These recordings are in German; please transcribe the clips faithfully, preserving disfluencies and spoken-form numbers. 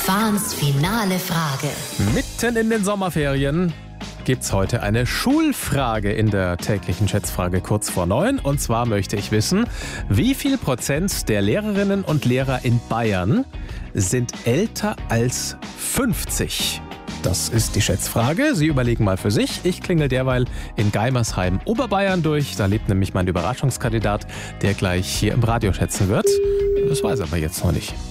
Fahns finale Frage. Mitten in den Sommerferien gibt's heute eine Schulfrage in der täglichen Schätzfrage kurz vor neun. Und zwar möchte ich wissen, wie viel Prozent der Lehrerinnen und Lehrer in Bayern sind älter als fünfzig? Das ist die Schätzfrage. Sie überlegen mal für sich. Ich klingel derweil in Geimersheim, Oberbayern durch. Da lebt nämlich mein Überraschungskandidat, der gleich hier im Radio schätzen wird. Das weiß er aber jetzt noch nicht.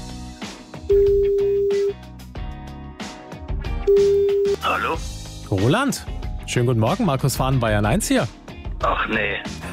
Hallo? Roland, schönen guten Morgen. Markus Fahn, Bayern eins hier. Ach nee,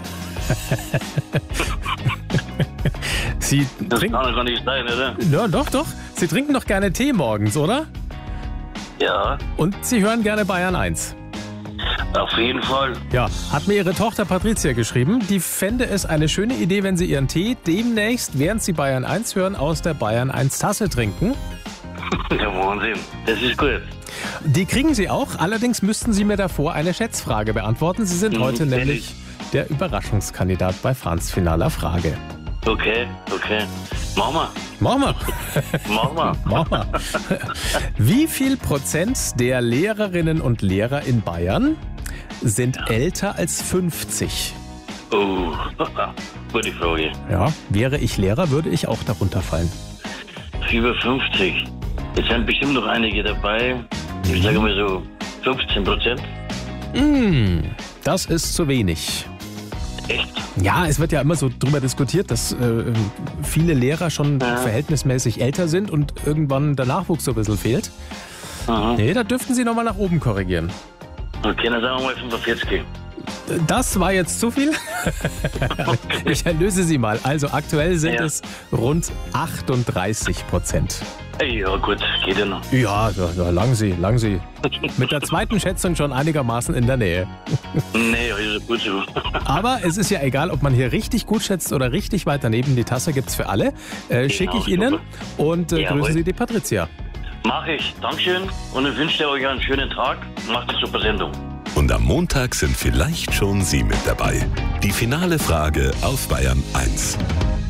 Sie das trinken... kann doch gar nicht sein, oder? Ja, doch, doch. Sie trinken doch gerne Tee morgens, oder? Ja, Und Sie hören gerne Bayern eins. auf jeden Fall. Ja, hat mir Ihre Tochter Patricia geschrieben. Die fände es eine schöne Idee, wenn Sie Ihren Tee demnächst, während Sie Bayern eins hören, aus der Bayern eins Tasse trinken. Ja, Wahnsinn. Das ist gut. Die kriegen Sie auch. Allerdings müssten Sie mir davor eine Schätzfrage beantworten. Sie sind Mhm, heute kenn nämlich der Überraschungskandidat bei Fahns finaler Frage. Okay, okay. Mach mal, Machen wir. mach mal. Machen wir. Wie viel Prozent der Lehrerinnen und Lehrer in Bayern sind älter als fünfzig? Oh, gute Frage. Ja, wäre ich Lehrer, würde ich auch darunter fallen. Über fünfzig. Es sind bestimmt noch einige dabei. Ich sage mal so fünfzehn Prozent. Mm, das ist zu wenig. Echt? Ja, es wird ja immer so drüber diskutiert, dass äh, viele Lehrer schon Ja. verhältnismäßig älter sind und irgendwann der Nachwuchs so ein bisschen fehlt. Aha. Nee, da dürften Sie nochmal nach oben korrigieren. Okay, dann sagen wir mal fünfundvierzig. Das war jetzt zu viel. Ich erlöse Sie mal. Also aktuell sind Ja. es rund achtunddreißig Prozent. Ey, ja gut, geht ja noch. Ja, ja, ja, lang Sie, lang Sie. Mit der zweiten Schätzung schon einigermaßen in der Nähe. Nee, ist gut so. Aber es ist ja egal, ob man hier richtig gut schätzt oder richtig weit daneben. Die Tasse gibt's für alle. Äh, Schicke ich Ihnen und äh, Jawohl. grüßen Sie die Patricia. Mach ich. Dankeschön und ich wünsche euch einen schönen Tag. Macht eine super Sendung. Und am Montag sind vielleicht schon Sie mit dabei. Die finale Frage auf Bayern eins.